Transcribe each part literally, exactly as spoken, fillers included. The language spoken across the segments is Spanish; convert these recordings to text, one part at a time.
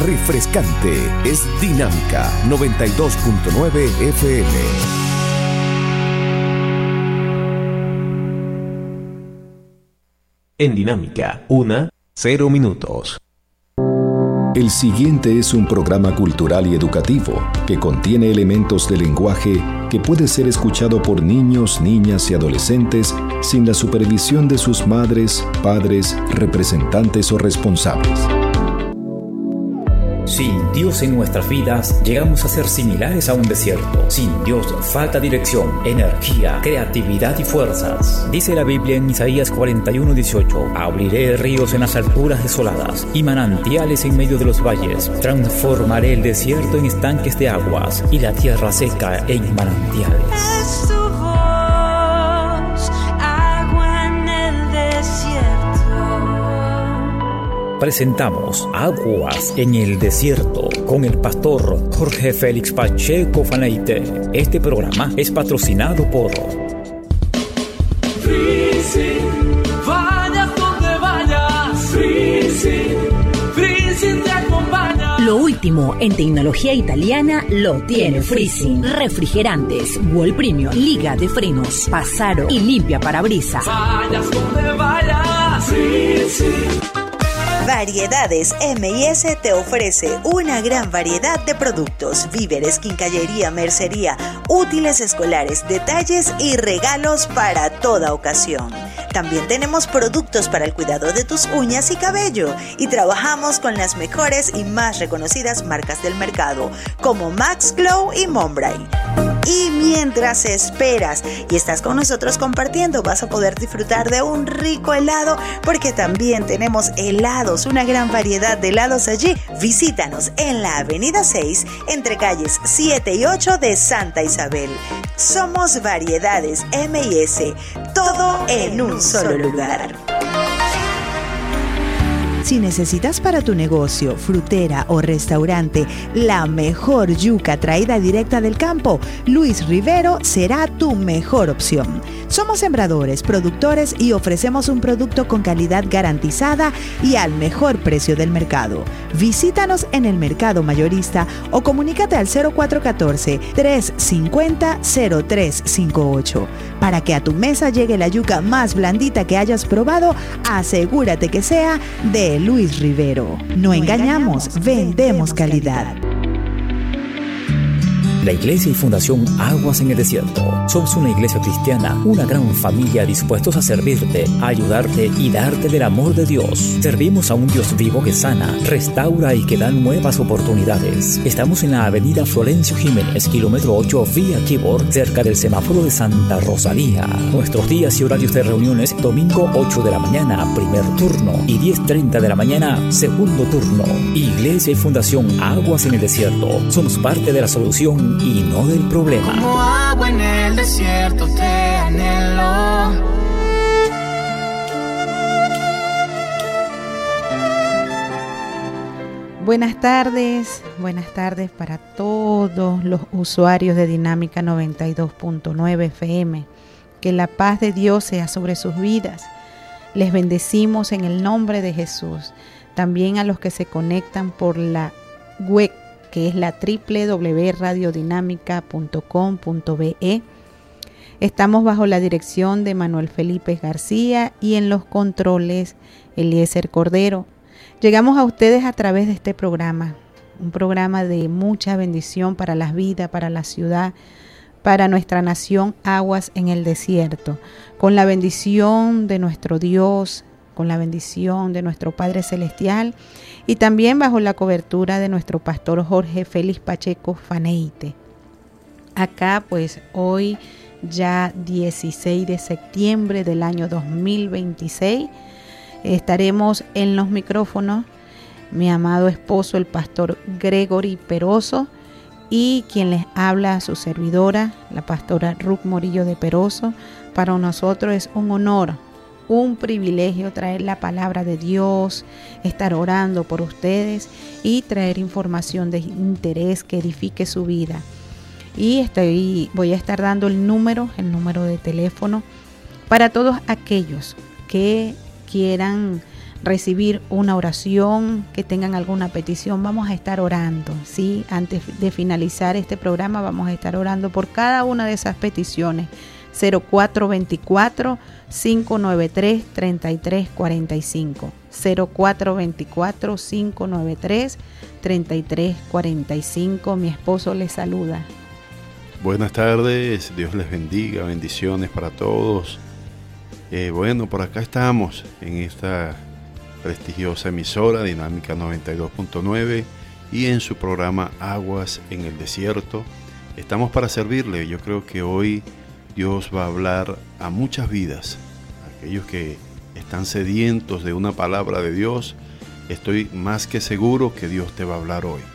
refrescante, es Dinámica noventa y dos punto nueve F M. En Dinámica, una, cero minutos. El siguiente es un programa cultural y educativo que contiene elementos de lenguaje que puede ser escuchado por niños, niñas y adolescentes sin la supervisión de sus madres, padres, representantes o responsables. Sin Dios en nuestras vidas, llegamos a ser similares a un desierto. Sin Dios, falta dirección, energía, creatividad y fuerzas. Dice la Biblia en Isaías cuarenta y uno, dieciocho: abriré ríos en las alturas desoladas y manantiales en medio de los valles. Transformaré el desierto en estanques de aguas y la tierra seca en manantiales. Presentamos Aguas en el Desierto con el pastor Jorge Félix Pacheco Faneite. Este programa es patrocinado por Freezy, vayas donde vayas. Freezy, Freezy te acompaña. Lo último en tecnología italiana lo tiene Freezy. Refrigerantes, Wall Premium, liga de frenos, pasaro y limpia parabrisas. Vayas donde vayas. Freezy. Variedades M y S te ofrece una gran variedad de productos, víveres, quincallería, mercería, útiles escolares, detalles y regalos para toda ocasión. También tenemos productos para el cuidado de tus uñas y cabello y trabajamos con las mejores y más reconocidas marcas del mercado como Max Glow y Mombray. Y mientras esperas y estás con nosotros compartiendo, vas a poder disfrutar de un rico helado porque también tenemos helados, una gran variedad de helados allí. Visítanos en la avenida seis entre calles siete y ocho de Santa Isabel. Somos Variedades M y S, todo en un solo lugar. Si necesitas para tu negocio, frutera o restaurante la mejor yuca traída directa del campo, Luis Rivero será tu mejor opción. Somos sembradores, productores y ofrecemos un producto con calidad garantizada y al mejor precio del mercado. Visítanos en el mercado mayorista o comunícate al cero cuatro uno cuatro, tres cinco cero, cero tres cinco ocho. Para que a tu mesa llegue la yuca más blandita que hayas probado, asegúrate que sea de Luis Rivero. No engañamos, vendemos calidad. La Iglesia y Fundación Aguas en el Desierto. Somos una iglesia cristiana, una gran familia dispuestos a servirte, a ayudarte y darte del amor de Dios. Servimos a un Dios vivo que sana, restaura y que da nuevas oportunidades. Estamos en la avenida Florencio Jiménez, kilómetro ocho, vía Kibor, cerca del semáforo de Santa Rosalía. Nuestros días y horarios de reuniones: domingo ocho de la mañana, primer turno, y diez treinta de la mañana, segundo turno. Iglesia y Fundación Aguas en el Desierto. Somos parte de la solución y no del problema. Como agua en el desierto te anhelo. Buenas tardes, buenas tardes para todos los usuarios de Dinámica noventa y dos punto nueve F M. Que la paz de Dios sea sobre sus vidas. Les bendecimos en el nombre de Jesús. También a los que se conectan por la web, que es la doble u doble u doble u punto radiodinámica punto com punto be. Estamos bajo la dirección de Manuel Felipe García y en los controles Eliezer Cordero. Llegamos a ustedes a través de este programa, un programa de mucha bendición para las vidas, para la ciudad, para nuestra nación, Aguas en el Desierto, con la bendición de nuestro Dios, con la bendición de nuestro Padre Celestial y también bajo la cobertura de nuestro pastor Jorge Félix Pacheco Faneite. Acá pues hoy ya dieciséis de septiembre del año dos mil veintiséis estaremos en los micrófonos mi amado esposo el pastor Gregory Peroso y quien les habla, su servidora, la pastora Ruth Morillo de Peroso. Para nosotros es un honor, un privilegio traer la palabra de Dios, estar orando por ustedes y traer información de interés que edifique su vida. Y estoy, voy a estar dando el número, el número de teléfono para todos aquellos que quieran recibir una oración, que tengan alguna petición, vamos a estar orando, ¿sí? Antes de finalizar este programa vamos a estar orando por cada una de esas peticiones. cero cuatro dos cuatro, cinco nueve tres, tres tres cuatro cinco. cero cuatro dos cuatro, cinco nueve tres, tres tres cuatro cinco. Mi esposo les saluda. Buenas tardes, Dios les bendiga, bendiciones para todos. Eh, bueno, por acá estamos en esta prestigiosa emisora Dinámica noventa y dos punto nueve y en su programa Aguas en el Desierto. Estamos para servirle. Yo creo que hoy Dios va a hablar a muchas vidas, aquellos que están sedientos de una palabra de Dios. Estoy más que seguro que Dios te va a hablar hoy.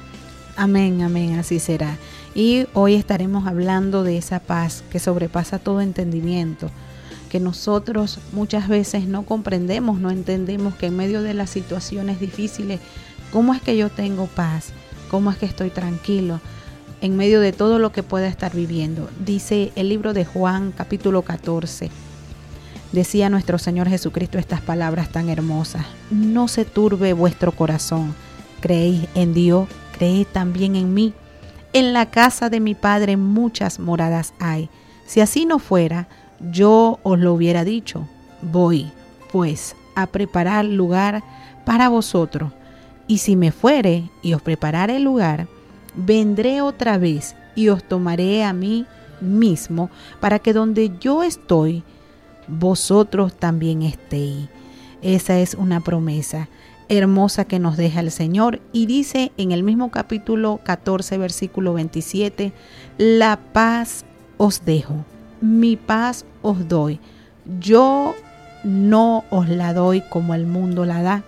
Amén, amén, así será. Y hoy estaremos hablando de esa paz que sobrepasa todo entendimiento, que nosotros muchas veces no comprendemos, no entendemos que en medio de las situaciones difíciles, ¿cómo es que yo tengo paz? ¿Cómo es que estoy tranquilo en medio de todo lo que pueda estar viviendo? Dice el libro de Juan, capítulo catorce. Decía nuestro Señor Jesucristo estas palabras tan hermosas: no se turbe vuestro corazón, creéis en Dios, creed también en mí. En la casa de mi Padre muchas moradas hay. Si así no fuera, yo os lo hubiera dicho. Voy, pues, a preparar lugar para vosotros. Y si me fuere y os preparare el lugar, vendré otra vez y os tomaré a mí mismo, para que donde yo estoy, vosotros también estéis. Esa es una promesa hermosa que nos deja el Señor, y dice en el mismo capítulo catorce, versículo veintisiete: la paz os dejo, mi paz os doy, yo no os la doy como el mundo la da.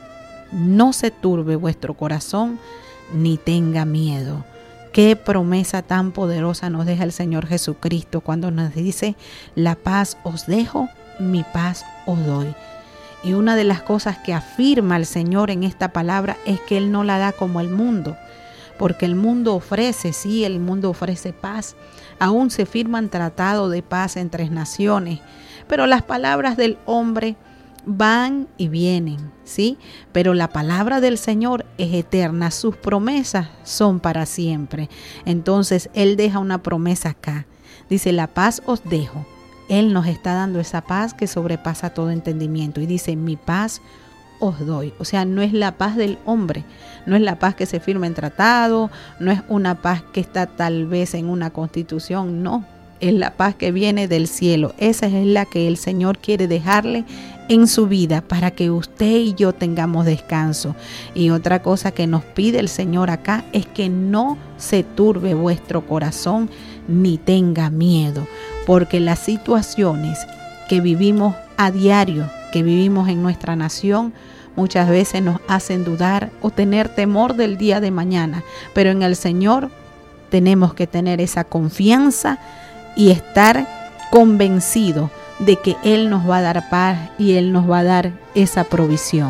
No se turbe vuestro corazón, ni tenga miedo. Qué promesa tan poderosa nos deja el Señor Jesucristo cuando nos dice: la paz os dejo, mi paz os doy. Y una de las cosas que afirma el Señor en esta palabra es que Él no la da como el mundo, porque el mundo ofrece, sí, el mundo ofrece paz. Aún se firman tratados de paz entre naciones, pero las palabras del hombre van y vienen, ¿sí? Pero la palabra del Señor es eterna, sus promesas son para siempre. Entonces Él deja una promesa acá. Dice: la paz os dejo. Él nos está dando esa paz que sobrepasa todo entendimiento. Y dice: mi paz os doy. O sea, no es la paz del hombre, no es la paz que se firma en tratado, no es una paz que está tal vez en una constitución, no. Es la paz que viene del cielo. Esa es la que el Señor quiere dejarle en su vida para que usted y yo tengamos descanso. Y otra cosa que nos pide el Señor acá es que no se turbe vuestro corazón ni tenga miedo, porque las situaciones que vivimos a diario, que vivimos en nuestra nación, muchas veces nos hacen dudar o tener temor del día de mañana. Pero en el Señor tenemos que tener esa confianza y estar convencidos de que Él nos va a dar paz y Él nos va a dar esa provisión.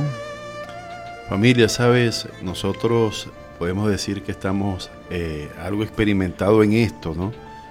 Familia, sabes, nosotros podemos decir que estamos eh, algo experimentados en esto, ¿no?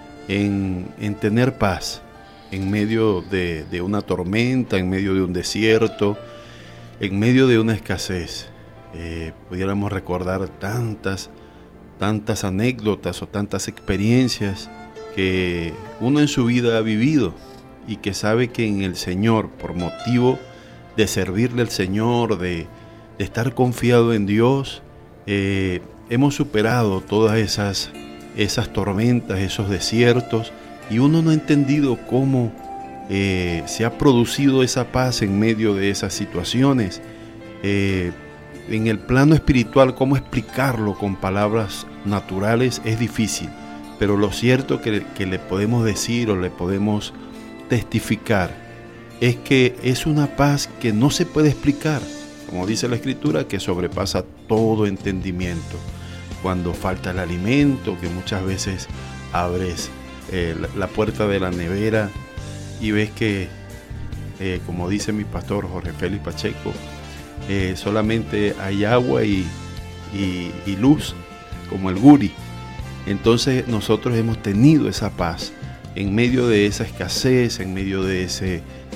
En, en tener paz en medio de, de una tormenta, en medio de un desierto, en medio de una escasez. Eh, pudiéramos recordar tantas, tantas anécdotas o tantas experiencias que uno en su vida ha vivido y que sabe que en el Señor, por motivo de servirle al Señor, de, de estar confiado en Dios, eh, hemos superado todas esas, esas tormentas, esos desiertos, y uno no ha entendido cómo eh, se ha producido esa paz en medio de esas situaciones. Eh, en el plano espiritual, cómo explicarlo con palabras naturales es difícil, pero lo cierto que, que le podemos decir o le podemos testificar es que es una paz que no se puede explicar, como dice la Escritura, que sobrepasa todo entendimiento. Cuando falta el alimento, que muchas veces abres eh, la, la puerta de la nevera y ves que, eh, como dice mi pastor Jorge Félix Pacheco, eh, solamente hay agua y, y, y luz, como el guri. Entonces nosotros hemos tenido esa paz en medio de esa escasez, en medio de ese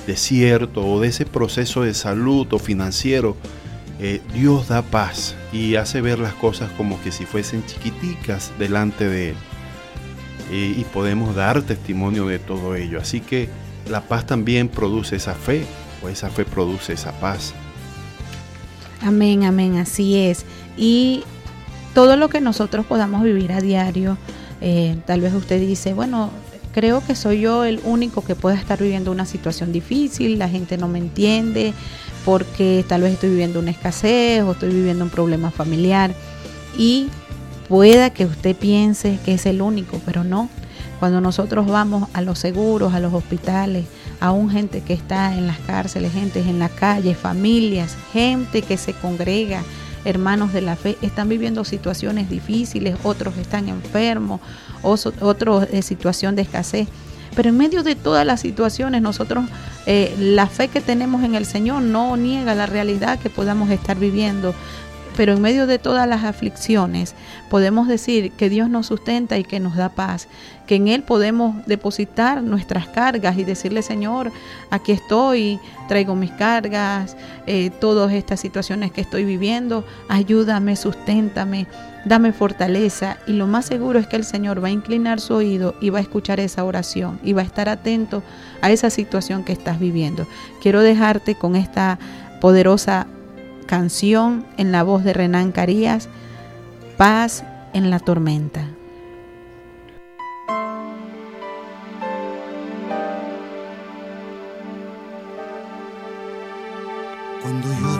desierto o de ese proceso de salud o financiero, eh, Dios da paz y hace ver las cosas como que si fuesen chiquiticas delante de Él. Eh, y podemos dar testimonio de todo ello. Así que la paz también produce esa fe, o esa fe produce esa paz. Amén, amén, así es. Y todo lo que nosotros podamos vivir a diario, eh, tal vez usted dice, bueno, creo que soy yo el único que pueda estar viviendo una situación difícil, la gente no me entiende, porque tal vez estoy viviendo una escasez o estoy viviendo un problema familiar. Y pueda que usted piense que es el único, pero no. Cuando nosotros vamos a los seguros, a los hospitales, aún gente que está en las cárceles, gente en la calle, familias, gente que se congrega, hermanos de la fe, están viviendo situaciones difíciles, otros están enfermos, otros en situación de escasez. Pero en medio de todas las situaciones, nosotros, eh, la fe que tenemos en el Señor no niega la realidad que podamos estar viviendo. Pero en medio de todas las aflicciones podemos decir que Dios nos sustenta y que nos da paz, que en Él podemos depositar nuestras cargas y decirle, Señor, aquí estoy, traigo mis cargas, eh, todas estas situaciones que estoy viviendo, ayúdame, susténtame, dame fortaleza. Y lo más seguro es que el Señor va a inclinar su oído y va a escuchar esa oración y va a estar atento a esa situación que estás viviendo. Quiero dejarte con esta poderosa canción en la voz de Renán Carías, Paz en la tormenta. Cuando yo